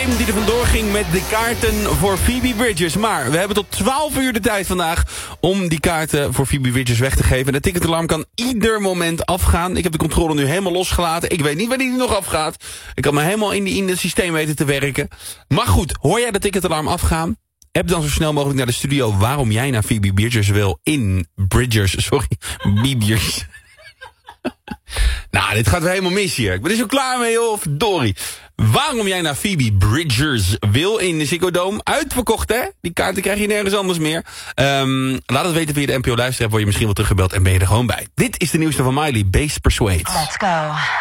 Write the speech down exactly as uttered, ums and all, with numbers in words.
Tim die er vandoor ging met de kaarten voor Phoebe Bridgers. Maar we hebben tot twaalf uur de tijd vandaag om die kaarten voor Phoebe Bridgers weg te geven. De ticketalarm kan ieder moment afgaan. Ik heb de controle nu helemaal losgelaten. Ik weet niet wanneer die nog afgaat. Ik kan me helemaal in, die, in het systeem weten te werken. Maar goed, hoor jij de ticketalarm afgaan? App dan zo snel mogelijk naar de studio waarom jij naar Phoebe Bridgers wil in Bridgers. Sorry, Bridgers. Nou, dit gaat weer helemaal mis hier. Ik ben er zo klaar mee, joh. Verdorie. Waarom jij naar Phoebe Bridgers wil in de Ziggo Dome. Uitverkocht, hè? Die kaarten krijg je nergens anders meer. Um, laat het weten via de N P O Luisterapp. Word je misschien wel teruggebeld en ben je er gewoon bij. Dit is de nieuwste van Miley, Base Persuade. Let's go.